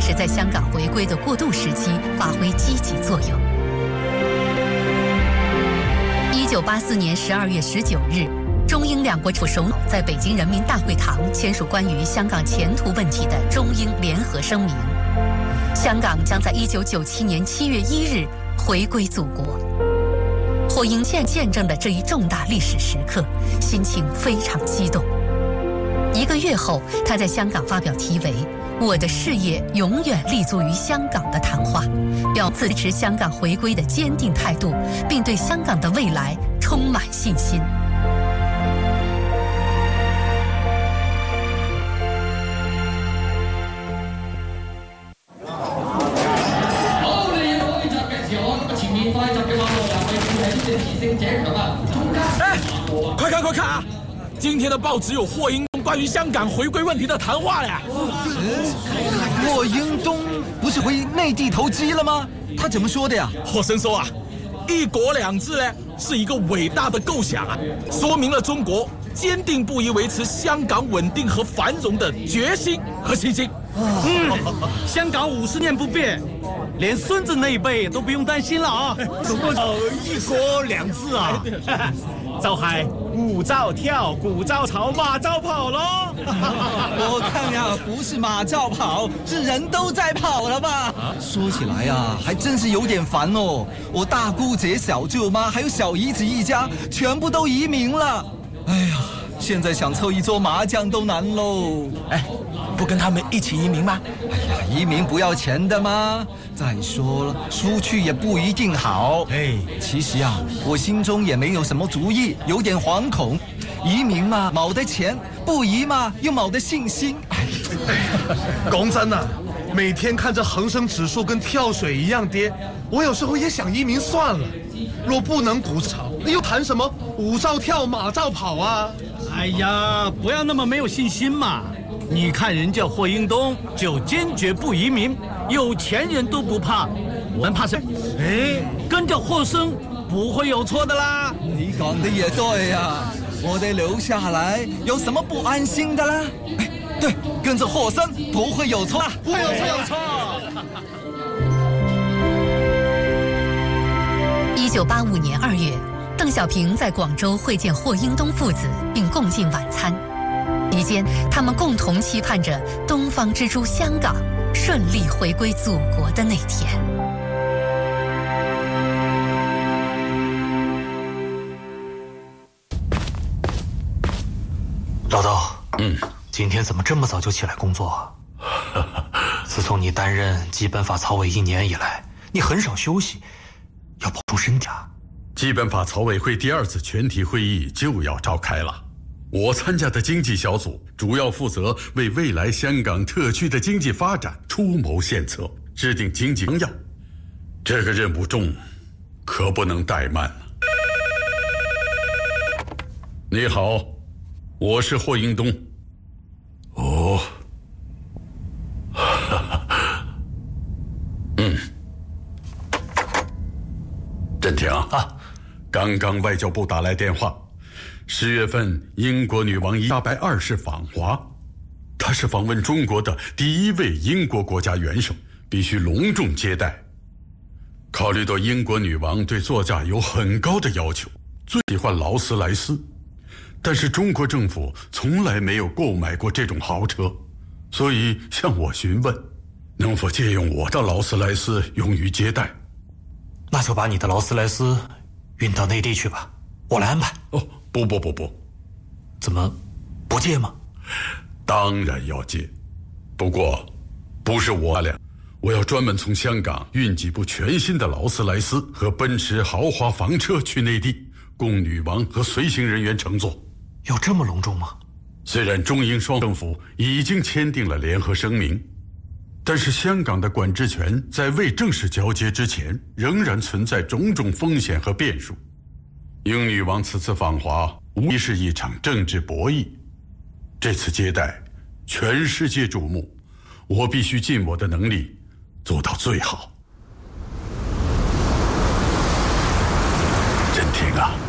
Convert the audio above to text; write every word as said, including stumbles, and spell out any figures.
始在香港回归的过渡时期发挥积极作用。一九八四年十二月十九日，中英两国首脑在北京人民大会堂签署关于香港前途问题的中英联合声明，香港将在一九九七年七月一日回归祖国。霍英见见证了这一重大历史时刻，心情非常激动。一个月后，他在香港发表题为“我的事业永远立足于香港”的谈话，表支持香港回归的坚定态度，并对香港的未来充满信心。 哎，快看快看啊！今天的报纸有霍英东关于香港回归问题的谈话呀。 霍英东不是回内地投机了吗？他怎么说的呀？ 霍生说啊，一国两制呢是一个伟大的构想啊，说明了中国坚定不移维持香港稳定和繁荣的决心和信心。 嗯，香港五十年不变，连孙子那一辈都不用担心了啊！ 什么呃一国两制啊？就係舞照跳，鼓照吵，馬照跑咯。 我看呀，不是马照跑，是人都在跑了吧？说起来呀，还真是有点烦哦。我大姑姐、小舅妈还有小姨子一家，全部都移民了。哎呀，现在想凑一桌麻将都难喽。 哎，不跟他们一起移民吗？ 哎呀，移民不要钱的吗？再说了，出去也不一定好。哎，其實啊，我心中也沒有什麼主意，有點惶恐。移民嘛，冇得錢；不移嘛，又冇得信心。 講真啊，每天看着恒生指數跟跳水一樣跌，我有時候也想移民算了。若不能鼓潮，又談什麼舞照跳，馬照跑啊？ 哎呀，不要那麼沒有信心嘛！你看人家霍英東就堅決不移民，有錢人都不怕，我們怕誰？哎，跟着霍生不會有錯的啦。 你講的也對呀，我哋留下來有什麼不安心的啦？哎，對，跟着霍生不會有錯， 不會有錯，有錯。 一九八五年二月，邓小平在廣州會見霍英東父子，並共進晚餐。期間，他們共同期盼着東方之珠香港順利回歸祖國的那天。 老豆，嗯，今天怎麼這麼早就起來工作啊？自從你擔任基本法草委一年以來，你很少休息，要保重身體啊。 基本法草委會第二次全體會議就要召開了。我參加的經濟小組主要負責為未來香港特區的經濟發展出謀獻策，制定經濟綱要。這個任務重，可不能怠慢了。你好，我是霍英東。哦，嗯，振廷啊，剛剛外交部打來電話。十月份，英國女王伊麗莎白二世訪華，她是訪問中國的第一位英國國家元首，必須隆重接待。考慮到英國女王對座駕有很高的要求，最喜歡勞斯萊斯，但是中國政府從來沒有購買過這種豪車，所以向我詢問，能否借用我的勞斯萊斯用於接待。 那就把你的勞斯萊斯運到內地去吧，我來安排。 哦，不不不不， 怎麼不借嗎？ 當然要借，不過不是我倆，我要專門從香港運幾部全新的勞斯萊斯和奔馳豪華房車去內地，供女王和隨行人員乘坐。 有這麼隆重嗎？ 雖然中英雙政府已經簽訂了聯合聲明，但是香港的管制權在未正式交接之前，仍然存在種種風險和變數。英女王此次訪華無疑是一場政治博弈，這次接待全世界矚目，我必須盡我的能力做到最好。振廷啊，